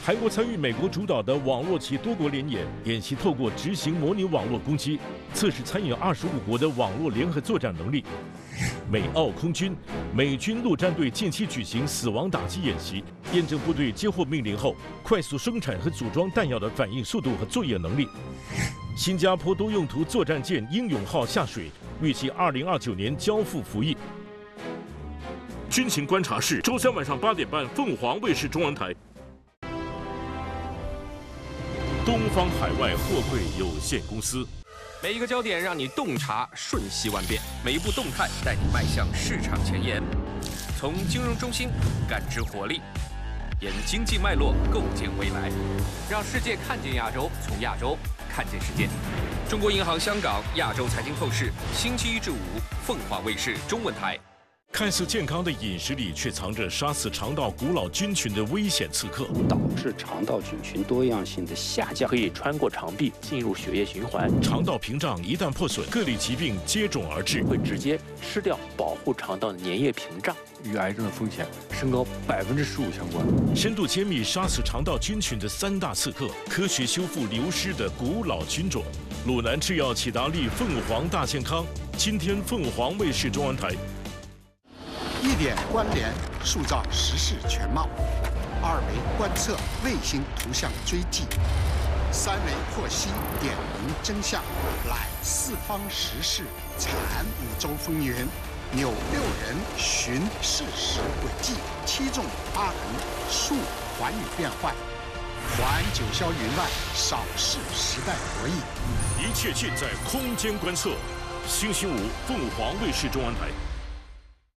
韩国参与美国主导的网络及多国联演，演习透过执行模拟网络攻击，测试参与25国的网络联合作战能力。美澳空军、美军陆战队近期举行死亡打击演习，验证部队接获命令后快速生产和组装弹药的反应速度和作业能力。新加坡多用途作战舰英勇号下水，预计2029年交付服役。军情观察室，周三晚上8点半，凤凰卫视中文台。东方海外货柜有限公司。 每一个焦点让你洞察瞬息万变，每一步动态带你迈向市场前沿。从金融中心感知活力，沿经济脉络构建未来，让世界看见亚洲，从亚洲看见世界。中国银行香港亚洲财经透视，星期1至5，凤凰卫视中文台。 看似健康的饮食里，却藏着杀死肠道古老菌群的危险刺客， 导致肠道菌群多样性的下降， 可以穿过肠壁进入血液循环。 肠道屏障一旦破损，各类疾病接踵而至， 会直接吃掉保护肠道的粘液屏障， 与癌症的风险升高15%相关。 深度揭秘杀死肠道菌群的3大刺客，科学修复流失的古老菌种。鲁南制药启达利凤凰大健康，今天凤凰卫视中文台。 1点关联，塑造时事全貌；2维观测，卫星图像追迹；3维获悉，点明真相，揽四方时事，产5洲风云，扭6人，寻事实轨迹，7纵8横，述寰宇变幻，还九霄云外，扫视时代博弈。 一切尽在空间观测。星期5，凤凰卫视中文台。